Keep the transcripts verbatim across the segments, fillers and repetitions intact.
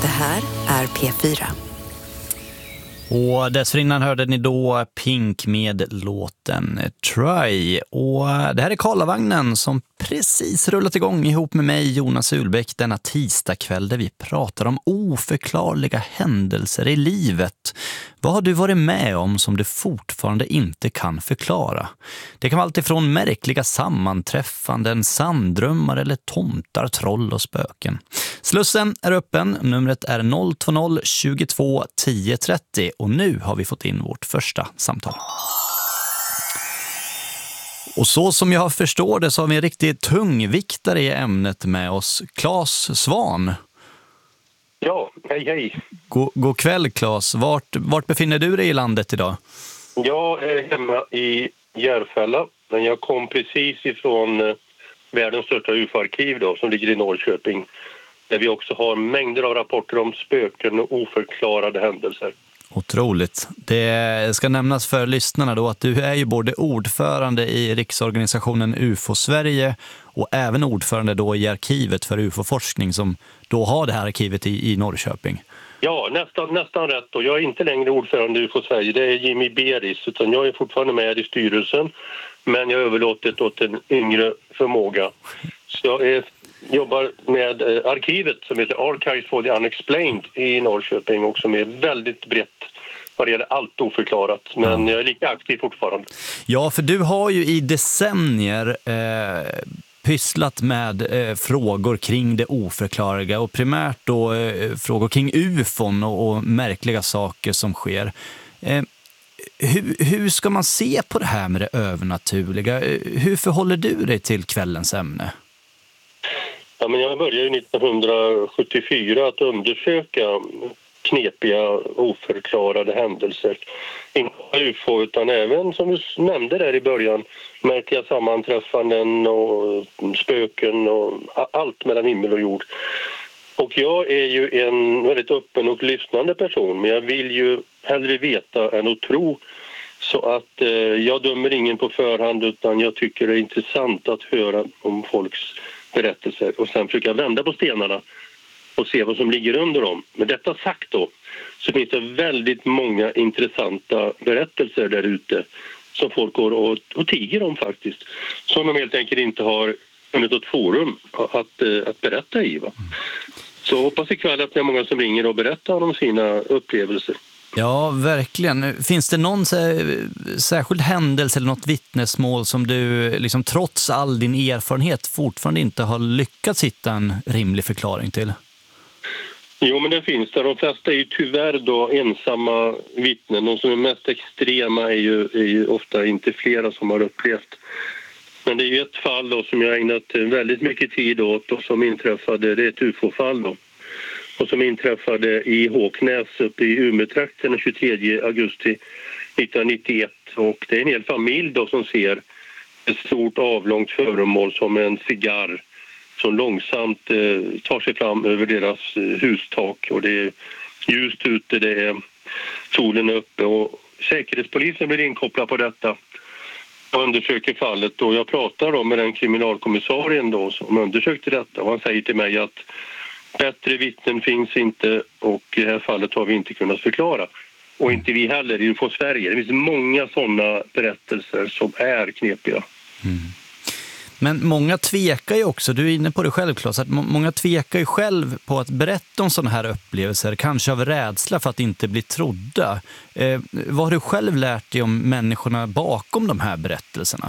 Det här är P fyra. Och dessförinnan hörde ni då Pink med låten Try. Och det här är Karlavagnen som precis rullat igång ihop med mig, Jonas Ulbäck, denna tisdagkväll där vi pratar om oförklarliga händelser i livet. Vad har du varit med om som du fortfarande inte kan förklara? Det kan vara allt ifrån märkliga sammanträffanden, sanddrömmar eller tomtar, troll och spöken. Slussen är öppen, numret är noll två noll tjugotvå tio trettio och nu har vi fått in vårt första samtal. Och så som jag förstår det så har vi en riktigt tungviktare i ämnet med oss, Claes Svan. Ja, hej hej. God, god kväll Claes, vart, vart befinner du dig i landet idag? Jag är hemma i Järfälla, men jag kom precis ifrån eh, världens största U F O-arkiv då, som ligger i Norrköping. Där vi också har mängder av rapporter om spöken och oförklarade händelser. Otroligt. Det ska nämnas för lyssnarna då att du är ju både ordförande i riksorganisationen U F O Sverige och även ordförande då i arkivet för U F O-forskning som då har det här arkivet i, i Norrköping. Ja, nästan, nästan rätt. Och jag är inte längre ordförande i U F O Sverige. Det är Jimmy Beris, utan jag är fortfarande med i styrelsen. Men jag har överlåtit åt en yngre förmåga. Så jag är, jobbar med eh, arkivet som heter Archives for the Unexplained i Norrköping och som är väldigt brett vad det gäller allt oförklarat. Men Ja. jag är lika aktiv fortfarande. Ja, för du har ju i decennier eh, pysslat med eh, frågor kring det oförklarliga och primärt då eh, frågor kring U F O och, och märkliga saker som sker. Eh, hur, hur ska man se på det här med det övernaturliga? Hur förhåller du dig till kvällens ämne? Ja, men jag började ju nittonhundrasjuttiofyra att undersöka knepiga, oförklarade händelser. Inte U F O utan även, som du nämnde där i början, märkliga sammanträffanden och spöken och allt mellan himmel och jord. Och jag är ju en väldigt öppen och lyssnande person, men jag vill ju hellre veta än att tro. Så att eh, jag dömer ingen på förhand, utan jag tycker det är intressant att höra om folks berättelser och sen försöka vända på stenarna och se vad som ligger under dem. Men detta sagt då, så finns det väldigt många intressanta berättelser där ute som folk går och, och tiger om faktiskt. Som de helt enkelt inte har funnit ett forum att, att berätta i. Va? Så hoppas ikväll att det är många som ringer och berättar om sina upplevelser. Ja, verkligen. Finns det någon särskild händelse eller något vittnesmål som du liksom, trots all din erfarenhet fortfarande inte har lyckats hitta en rimlig förklaring till? Jo, men det finns det. De flesta är ju tyvärr då ensamma vittnen. De som är mest extrema är ju, är ju ofta inte flera som har upplevt. Men det är ju ett fall då som jag har ägnat väldigt mycket tid åt och som inträffade, det är ett U F O-fall då. Och som inträffade i Håknäs uppe i Umeå-trakten den tjugotredje augusti nittonhundranittioett. Och det är en hel familj då som ser ett stort avlångt föremål som en cigarr som långsamt eh, tar sig fram över deras eh, hustak. Och det är ljust ute, det är solen uppe och säkerhetspolisen blir inkopplad på detta och undersöker fallet. Och jag pratar då med den kriminalkommissarien då som undersökte detta och han säger till mig att bättre vittnen finns inte och i det här fallet har vi inte kunnat förklara. Och inte vi heller i U F O Sverige. Det finns många sådana berättelser som är knepiga. Mm. Men många tvekar ju också, du är inne på det självklart, att många tvekar ju själv på att berätta om sådana här upplevelser, kanske av rädsla för att inte bli trodda. Eh, vad har du själv lärt dig om människorna bakom de här berättelserna?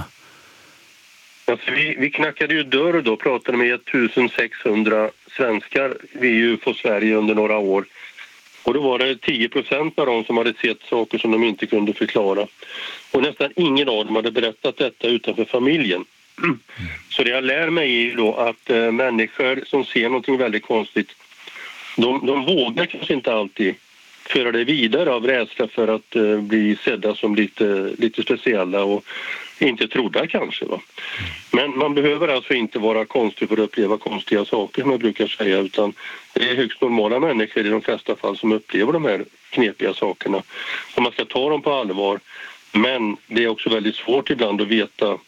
Alltså vi, vi knackade ju dörr då och pratade med sextonhundra svenskar vid U F O Sverige under några år. Och då var det tio procent av dem som hade sett saker som de inte kunde förklara. Och nästan ingen av dem hade berättat detta utanför familjen. Mm. Så det jag lär mig är då att äh, människor som ser någonting väldigt konstigt, de, de vågar kanske inte alltid föra det vidare av rädsla för att äh, bli sedda som lite, lite speciella och inte trodda kanske. Va? Men man behöver alltså inte vara konstig för att uppleva konstiga saker som jag brukar säga, utan det är högst normala människor i de flesta fall som upplever de här knepiga sakerna. Och man ska ta dem på allvar, men det är också väldigt svårt ibland att veta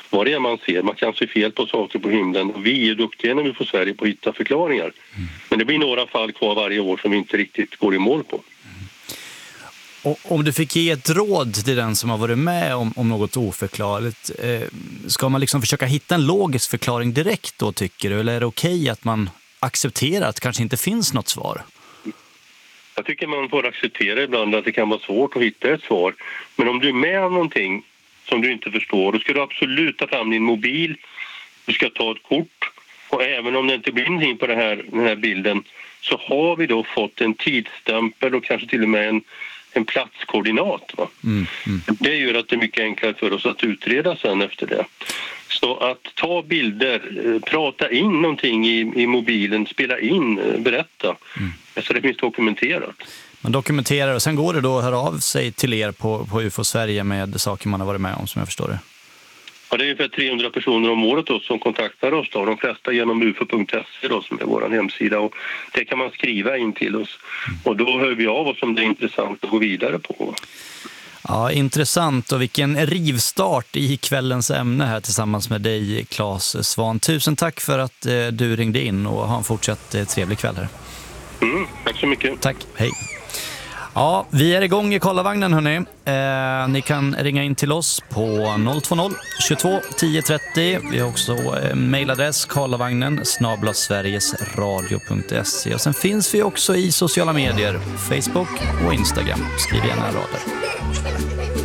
vad det är man ser. Man kan se fel på saker på himlen och vi är duktiga när vi får Sverige på att hitta förklaringar. Mm. Men det blir några fall kvar varje år som vi inte riktigt går i mål på. Mm. Och om du fick ge ett råd till den som har varit med om, om något oförklarligt, eh, ska man liksom försöka hitta en logisk förklaring direkt då, tycker du? Eller är det okej att man accepterar att det kanske inte finns något svar? Jag tycker man får acceptera ibland att det kan vara svårt att hitta ett svar. Men om du är med om någonting som du inte förstår, då ska du absolut ta fram din mobil. Du ska ta ett kort. Och även om det inte blir någonting på det här, den här bilden, så har vi då fått en tidsstämpel och kanske till och med en, en platskoordinat. Va? Mm, mm. Det gör att det är mycket enklare för oss att utreda sen efter det. Så att ta bilder, prata in någonting i, i mobilen, spela in, berätta. Mm. Så det finns dokumenterat. Man dokumenterar och sen går det då att höra av sig till er på, på U F O Sverige med saker man har varit med om, som jag förstår det. Ja, det är ungefär trehundra personer om året då som kontaktar oss då. De flesta genom u f o punkt se då, som är vår hemsida. Och det kan man skriva in till oss. Mm. Och då hör vi av oss om det är intressant att gå vidare på. Ja, intressant, och vilken rivstart i kvällens ämne här tillsammans med dig, Claes Svahn. Tusen tack för att eh, du ringde in och ha en fortsatt eh, trevlig kväll här. Mm, tack så mycket. Tack, hej. Ja, vi är igång i Karlavagnen, hörni. Eh, ni kan ringa in till oss på noll två noll tjugotvå tio trettio. Vi har också eh, mejladress karlavagnen snabel-a sverigesradio punkt se. Och sen finns vi också i sociala medier, Facebook och Instagram. Skriv gärna rader.